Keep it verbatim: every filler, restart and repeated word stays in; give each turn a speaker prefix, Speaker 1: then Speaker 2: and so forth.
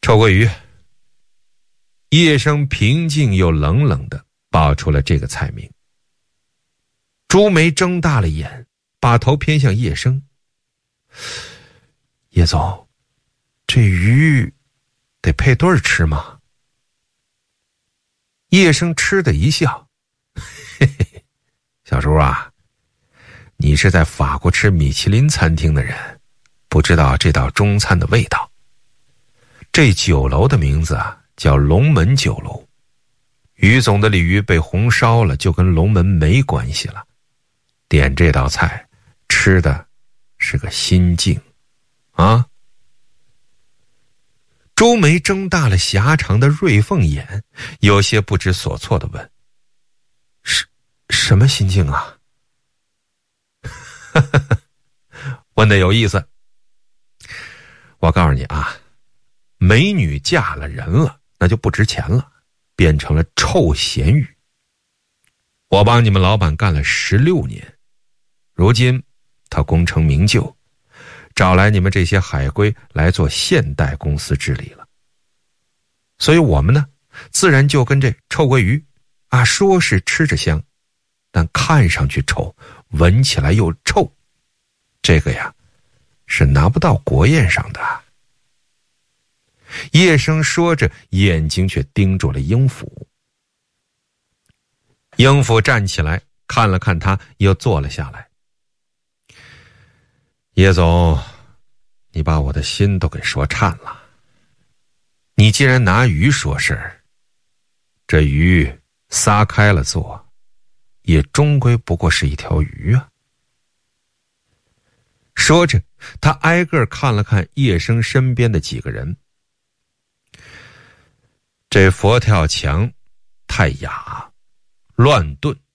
Speaker 1: 臭鳜鱼。叶生平静又冷冷地报出了这个菜名。朱梅睁大了眼，把头偏向叶生。叶总，这鱼得配对儿吃吗？叶生嗤的一笑，嘿嘿，小叔啊，你是在法国吃米其林餐厅的人，不知道这道中餐的味道。这酒楼的名字啊，叫龙门酒楼。于总的鲤鱼被红烧了，就跟龙门没关系了。点这道菜，吃的是个心境，啊！周梅睁大了狭长的锐凤眼，有些不知所措地问：“什什么心境啊？”问得有意思。我告诉你啊，美女嫁了人了，那就不值钱了，变成了臭咸鱼。我帮你们老板干了十六年，如今他功成名就，找来你们这些海归来做现代公司治理了。所以我们呢，自然就跟这臭鳜鱼啊，说是吃着香，但看上去丑，闻起来又臭，这个呀是拿不到国宴上的。叶生说着，眼睛却盯住了英府。英府站起来看了看他，又坐了下来。叶总，你把我的心都给说颤了。你既然拿鱼说事儿，这鱼撒开了做，也终归不过是一条鱼啊。说着，他挨个看了看叶生身边的几个人。这佛跳墙太雅，乱炖